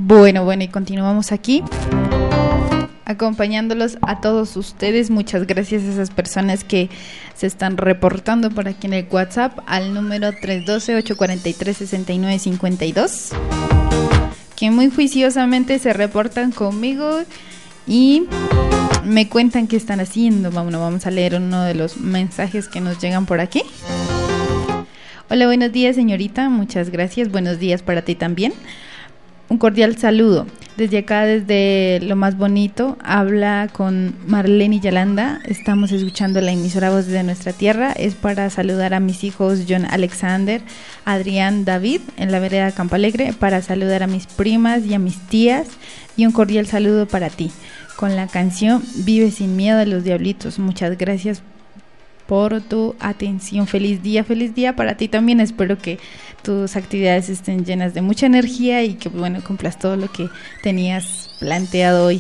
Bueno, y continuamos aquí acompañándolos a todos ustedes. Muchas gracias a esas personas que se están reportando por aquí en el WhatsApp al número 312-843-6952, que muy juiciosamente se reportan conmigo y me cuentan qué están haciendo. Vamos a leer uno de los mensajes que nos llegan por aquí. Hola, buenos días, señorita, muchas gracias. Buenos días para ti también. Un cordial saludo. Desde acá, desde lo más bonito, habla con Marlene Yalanda. Estamos escuchando la emisora Voz de Nuestra Tierra. Es para saludar a mis hijos John Alexander, Adrián, David, en la vereda Campo Alegre, para saludar a mis primas y a mis tías, y un cordial saludo para ti, con la canción Vive sin miedo de Los Diablitos. Muchas gracias por tu atención. Feliz día para ti también. Espero que tus actividades estén llenas de mucha energía y que, bueno, cumplas todo lo que tenías planteado hoy.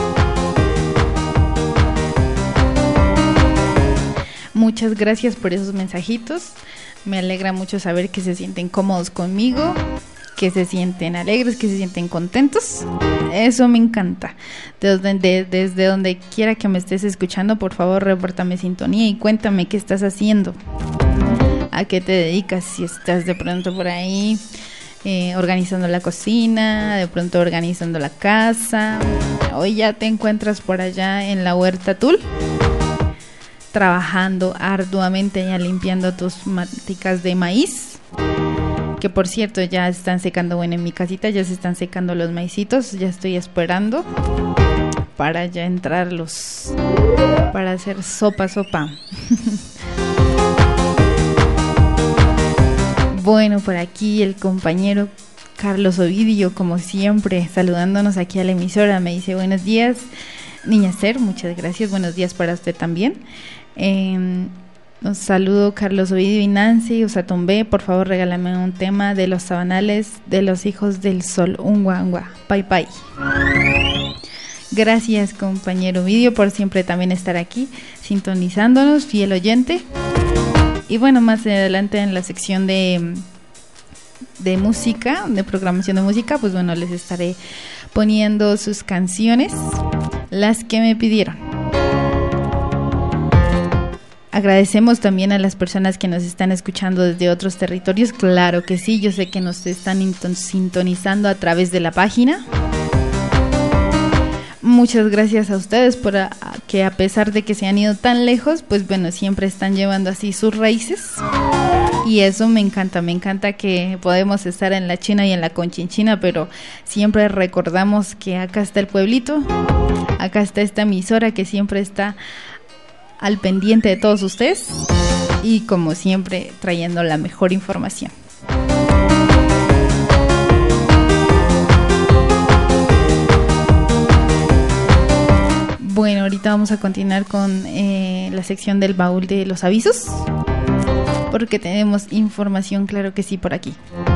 Muchas gracias por esos mensajitos. Me alegra mucho saber que se sienten cómodos conmigo, que se sienten alegres, que se sienten contentos. Eso me encanta. Desde donde quiera que me estés escuchando, por favor, repórtame sintonía y cuéntame qué estás haciendo, a qué te dedicas. Si estás de pronto por ahí organizando la cocina, de pronto organizando la casa, hoy ya te encuentras por allá en la huerta Tul, trabajando arduamente, ya limpiando tus maticas de maíz, que por cierto ya están secando. Bueno, en mi casita ya se están secando los maicitos. Ya estoy esperando para ya entrarlos para hacer sopa. Bueno, por aquí el compañero Carlos Ovidio, como siempre, saludándonos aquí a la emisora. Me dice: buenos días, niña Ser, muchas gracias. Buenos días para usted también. Un saludo, Carlos Ovidio y Nancy Usatombe. Por favor, regálame un tema de los Sabanales de los Hijos del Sol. Un guangua. Pai. Gracias, compañero Ovidio, por siempre también estar aquí sintonizándonos, fiel oyente. Y bueno, más adelante en la sección de música, de programación de música, pues bueno, les estaré poniendo sus canciones, las que me pidieron. Agradecemos también a las personas que nos están escuchando desde otros territorios. Claro que sí, yo sé que nos están sintonizando a través de la página. Muchas gracias a ustedes por que, a pesar de que se han ido tan lejos, pues bueno, siempre están llevando así sus raíces. Y eso me encanta que podemos estar en la China y en la Conchinchina, pero siempre recordamos que acá está el pueblito, acá está esta emisora que siempre está al pendiente de todos ustedes y, como siempre, trayendo la mejor información. Bueno, ahorita vamos a continuar con la sección del baúl de los avisos, porque tenemos información, claro que sí, por aquí.